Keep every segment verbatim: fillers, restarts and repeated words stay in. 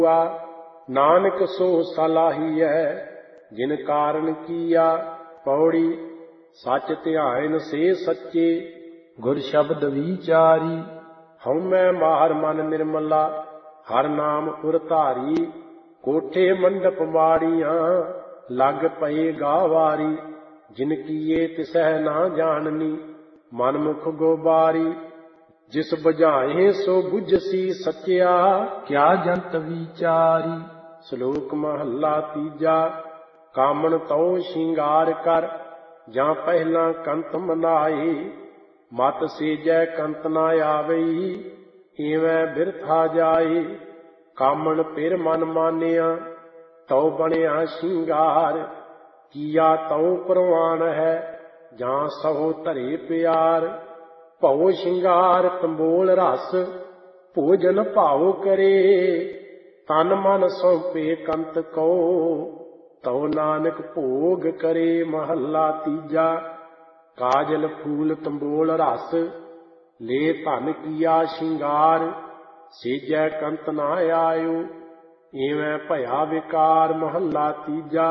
नानक सो सलाही है जिन कारण किया। पौड़ी सच ध्यान से सच्चे गुर शब्द विचारी। हउमੈ मार मन निर्मला हर नाम उर धारी। कोठे मंडप माड़ियां लग पए गावारी। जिन कीए तिसह ना जाननी मन मुख गोबारी। जिस बुझाए सो बुझसी सच्चिया क्या जंत विचारी। श्लोक महला तीजा। कामन तौ शिंगार कर ਜਾਂ ਪਹਿਲਾਂ ਕੰਤ ਮਨਾਈ। ਮਤ ਸੇਜੈ ਕੰਤ ਨਾ ਆਵਈ ਇਵੇਂ ਬਿਰਥਾ ਜਾਈ। ਕਾਮਣ ਫਿਰ ਮਨ ਮਾਨਿਆ ਤਉ ਬਣਿਆ ਸ਼ਿੰਗਾਰ। ਕੀਆ ਤਉ ਪ੍ਰਵਾਨ ਹੈ ਜਾਂ ਸਹੋ ਧਰੇ ਪਿਆਰ। ਭਉ ਸ਼ਿੰਗਾਰ ਤੰਬੋਲ ਰਸ ਭੋਜਨ ਭਾਉ ਕਰੇ। ਤਨ ਮਨ ਸੌਂਪੇ ਕੰਤ ਕੋ ਤਉ ਨਾਨਕ ਭੋਗ ਕਰੇ। ਮਹੱਲਾ ਤੀਜਾ। ਕਾਜਲ ਫੂਲ ਤੰਬੋਲ ਰਸ ਲੈ ਧਨ ਕੀਆ ਸ਼ਿੰਗਾਰ। ਸੇਜੈ ਕੰਤ ਨਾ ਆਇਓ ਇਵੇਂ ਭਇਆ ਵਿਕਾਰ। ਮਹੱਲਾ ਤੀਜਾ।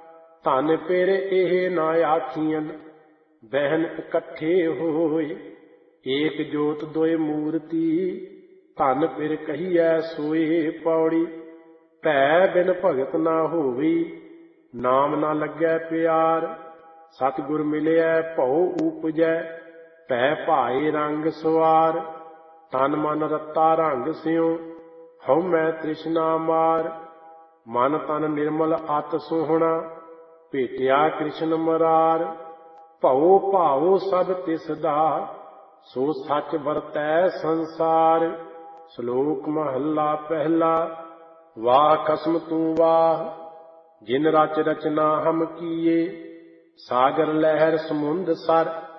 ਧਨ ਫਿਰ ਇਹ ਨਾ ਆਖੀਆਂ ਬਹਿਨ ਇਕੱਠੇ ਹੋਏ। ਏਕ ਜੋਤ ਦੋਇ ਮੂਰਤੀ ਧਨ ਫਿਰ ਕਹੀਐ ਸੋਏ। ਪੌੜੀ ਭੈ ਬਿਨ ਭਗਤ ਨਾ ਹੋਵੀ ਨਾਮ ਨਾ ਲੱਗੈ ਪਿਆਰ। ਸਤਿਗੁਰ ਮਿਲਿਐ ਭਉ ਊਪਜੈ ਭੈ ਭਾਏ ਰੰਗ ਸਵਾਰ। ਤਨ ਮਨ ਰਤਾ ਰੰਗ ਸਿਉ ਹਉਮੈ ਤ੍ਰਿਸ਼ਨਾ ਮਾਰ। ਮਨ ਤਨ ਨਿਰਮਲ ਅਤਿ ਸੋਹਣਾ ਭੇਟਿਆ ਕ੍ਰਿਸ਼ਨ ਮਰਾਰ। ਭਉ ਭਾਉ ਸਭ ਤਿਸ ਦਾ ਸੋ ਸੱਚ ਵਰਤੈ ਸੰਸਾਰ। ਸ਼ਲੋਕ ਮਹੱਲਾ ਪਹਿਲਾ। ਵਾਹ ਕਸਮ ਤੂੰ ਵਾਹ ਜਿਨ ਰਚ ਰਚਨਾ ਹਮ ਕੀਏ। ਸਾਗਰ ਲਹਿਰ ਸਮੁੰਦ ਸਰ